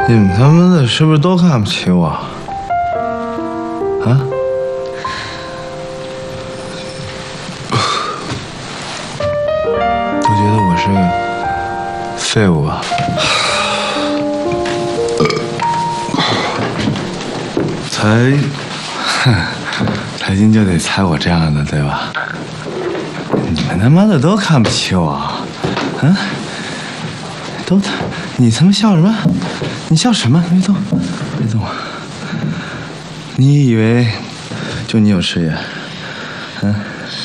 你们他妈的是不是都看不起我？啊？都觉得我是个废物啊？财经就得猜我这样的，对吧？你们他妈的都看不起我，嗯？你他妈笑什么？你笑什么？别动，别动！你以为就你有事业？嗯？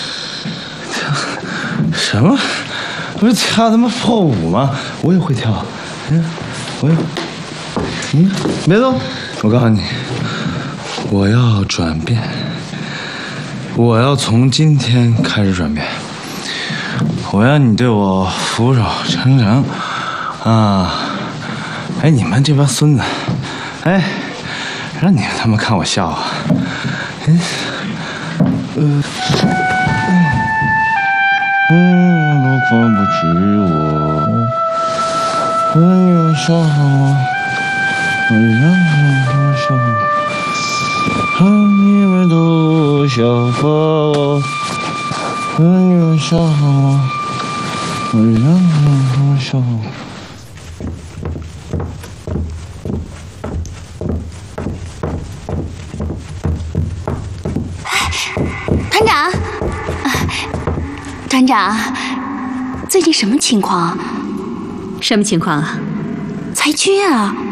什么？不是跳他妈破舞吗？我也会跳，我也。别动！我告诉你，我要转变，我要从今天开始转变。我要你对我俯首称臣啊！哎，你们这帮孙子，哎，让你们他妈看我笑啊！如果不知我，你笑我，让我笑，你们都笑话我，你们笑我，让我笑。 团长，团长，最近什么情况？ 什么情况啊？ 裁缺啊！